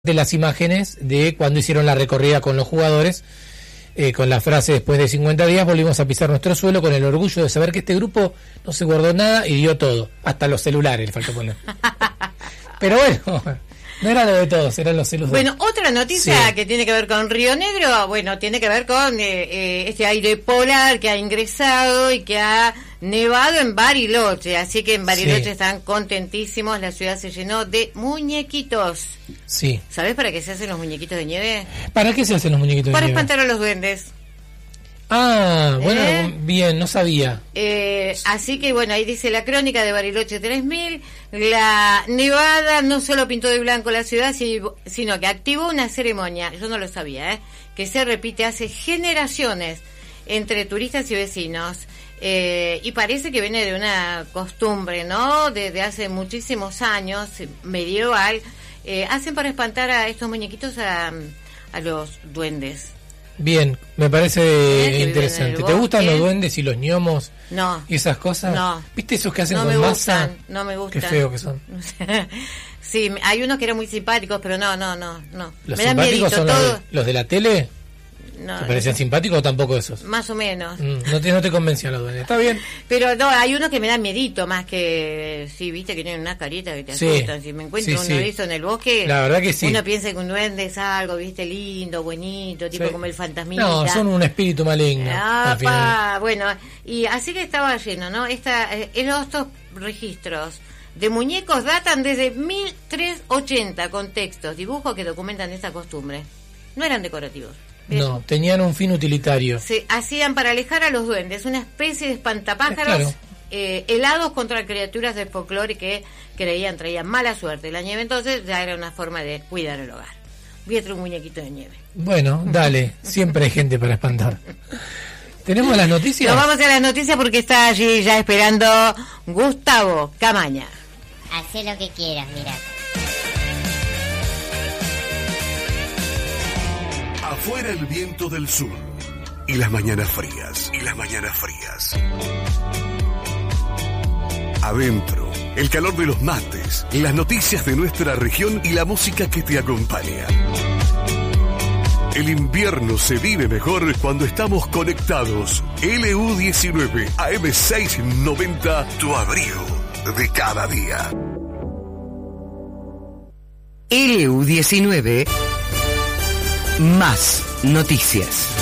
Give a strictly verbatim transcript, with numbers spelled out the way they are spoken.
de las imágenes de cuando hicieron la recorrida con los jugadores, eh, con la frase: después de cincuenta días volvimos a pisar nuestro suelo con el orgullo de saber que este grupo no se guardó nada y dio todo, hasta los celulares le faltó poner. Pero bueno, no era lo de todos, eran los celulares. Bueno, otra noticia sí. que tiene que ver con Río Negro, bueno, tiene que ver con eh, eh, este aire polar que ha ingresado y que ha nevado en Bariloche, así que en Bariloche sí. están contentísimos, la ciudad se llenó de muñequitos. Sí. ¿Sabés para qué se hacen los muñequitos de nieve? ¿Para qué se hacen los muñequitos para de nieve? Para espantar a los duendes. Ah, bueno, ¿Eh? bien, no sabía. Eh, así que bueno, ahí dice la crónica de Bariloche tres mil, la nevada no solo pintó de blanco la ciudad, sino que activó una ceremonia, yo no lo sabía, ¿eh? que se repite hace generaciones entre turistas y vecinos. Eh, y parece que viene de una costumbre, ¿no? Desde de hace muchísimos años, medieval. Eh, hacen para espantar a estos muñequitos a, a los duendes. Bien, me parece ¿Eh? interesante. ¿Te gustan los duendes y los gnomos? No. ¿Y esas cosas? No. ¿Viste esos que hacen no con me masa? Gustan, no me gustan. Qué feo que son. Sí, hay unos que eran muy simpáticos, pero no, no, no. no. ¿Los me dan simpáticos miedito, son todo. los, de, los de la tele? No, ¿Te parecían no. simpáticos o tampoco esos? Más o menos. Mm, no te, no te convencían los duendes, está bien. Pero no, hay unos que me dan miedito, más que, sí, viste que tienen una carita que te sí. asustan. Si me encuentro sí, uno sí. de esos en el bosque, la verdad que sí. uno piensa que un duende es algo, viste, lindo, buenito, tipo sí. como el fantasmita. No, son un espíritu maligno. Ah, bueno, y así que estaba lleno, ¿no? Esta, eh, estos registros de muñecos datan desde mil trescientos ochenta, con textos, dibujos que documentan esta costumbre. No eran decorativos. No, tenían un fin utilitario. Se hacían para alejar a los duendes, una especie de espantapájaros, claro. eh, helados contra criaturas del folclore que creían traían mala suerte. La nieve entonces ya era una forma de cuidar el hogar. Voy a traer un muñequito de nieve. Bueno, dale, siempre hay gente para espantar. ¿Tenemos las noticias? Nos vamos a las noticias porque está allí ya esperando Gustavo Camaña. Hacé lo que quieras, mirá. Afuera el viento del sur y las mañanas frías, y las mañanas frías. Adentro, el calor de los mates, las noticias de nuestra región y la música que te acompaña. El invierno se vive mejor cuando estamos conectados. L U diecinueve A M seiscientos noventa, tu abrigo de cada día. L U diecinueve Más noticias.